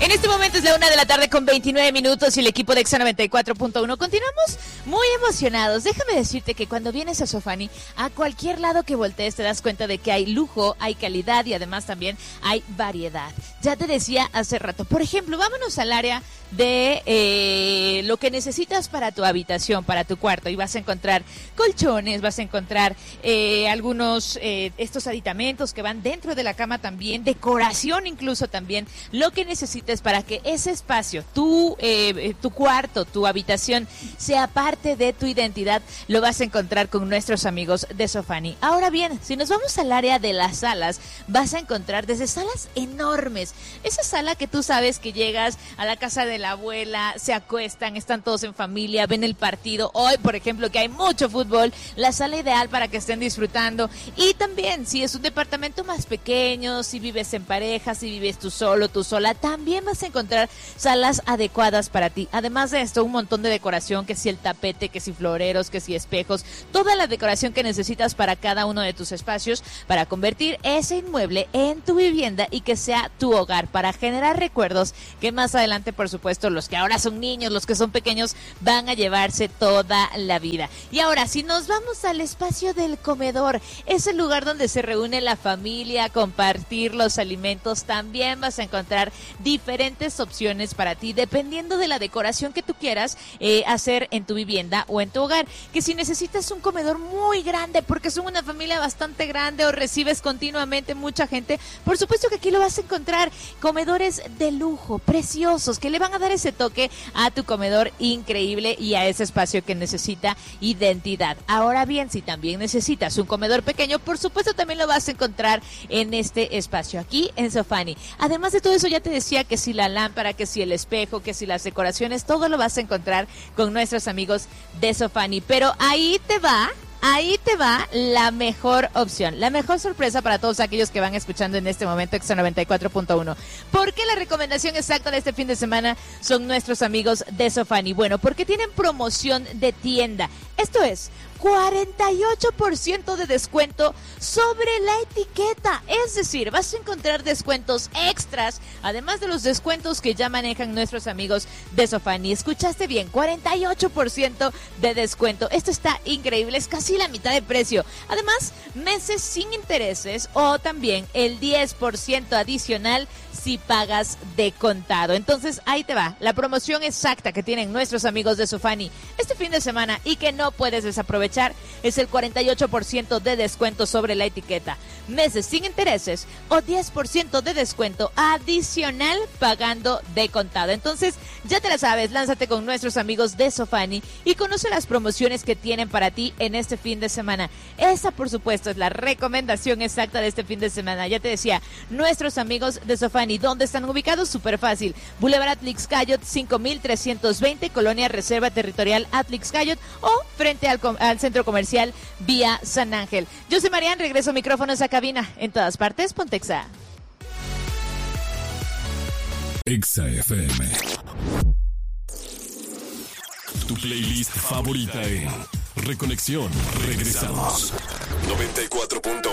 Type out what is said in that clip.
En este momento es la 1:29 y el equipo de Exa 94.1 continuamos muy emocionados. Déjame decirte que cuando vienes a Sofani, a cualquier lado que voltees te das cuenta de que hay lujo, hay calidad y además también hay variedad. Ya te decía hace rato, por ejemplo, vámonos al área de lo que necesitas para tu habitación, para tu cuarto, y vas a encontrar colchones, vas a encontrar algunos estos aditamentos que van dentro de la cama también, decoración incluso también, lo que necesites para que ese espacio, tu cuarto, tu habitación, sea parte de tu identidad, lo vas a encontrar con nuestros amigos de Sofani. Ahora bien, si nos vamos al área de las salas, vas a encontrar desde salas enormes, esa sala que tú sabes que llegas a la casa de la abuela, se acuestan, están todos en familia, ven el partido, hoy por ejemplo que hay mucho fútbol, la sala ideal para que estén disfrutando. Y también si es un departamento más pequeño, si vives en pareja, si vives tú solo, tú sola, también vas a encontrar salas adecuadas para ti. Además de esto, un montón de decoración, que si el tapete, que si floreros, que si espejos, toda la decoración que necesitas para cada uno de tus espacios, para convertir ese inmueble en tu vivienda y que sea tu hogar, para generar recuerdos que más adelante, por supuesto, los que ahora son niños, los que son pequeños, van a llevarse toda la vida. Y ahora, si nos vamos al espacio del comedor, es el lugar donde se reúne la familia, compartir los alimentos, también vas a encontrar diferentes opciones para ti, dependiendo de la decoración que tú quieras hacer en tu vivienda o en tu hogar. Que si necesitas un comedor muy grande, porque son una familia bastante grande o recibes continuamente mucha gente, por supuesto que aquí lo vas a encontrar. Comedores de lujo, preciosos, que le van a dar ese toque a tu comedor increíble y a ese espacio que necesita identidad. Ahora bien, si también necesitas un comedor pequeño, por supuesto también lo vas a encontrar en este espacio, aquí en Sofani. Además de todo eso, ya te decía que si la lámpara, que si el espejo, que si las decoraciones, todo lo vas a encontrar con nuestros amigos de Sofani. Pero ahí te va la mejor opción, la mejor sorpresa para todos aquellos que van escuchando en este momento Exa 94.1. ¿Por qué la recomendación exacta de este fin de semana son nuestros amigos de Sofani? Bueno, porque tienen promoción de tienda. Esto es 48% de descuento sobre la etiqueta. Es decir, vas a encontrar descuentos extras, además de los descuentos que ya manejan nuestros amigos de Sofani. Escuchaste bien, 48% de descuento. Esto está increíble, es casi la mitad de precio. Además, meses sin intereses o también el 10% adicional si pagas de contado. Entonces, ahí te va la promoción exacta que tienen nuestros amigos de Sofani este fin de semana y que no puedes desaprovechar. Es el 48% de descuento sobre la etiqueta, meses sin intereses o 10% de descuento adicional pagando de contado. Entonces, ya te la sabes, lánzate con nuestros amigos de Sofani y conoce las promociones que tienen para ti en este fin de semana. Esa, por supuesto, es la recomendación exacta de este fin de semana. Ya te decía, nuestros amigos de Sofani, ¿dónde están ubicados? Súper fácil. Boulevard Atlixcayot 5320, Colonia Reserva Territorial Atlixcayot, o frente al Centro Comercial Vía San Ángel. Yo soy Marian, regreso micrófonos a cabina. En todas partes, ponte Exa. Exa FM. Tu playlist favorita en Reconexión. Regresamos. 94.1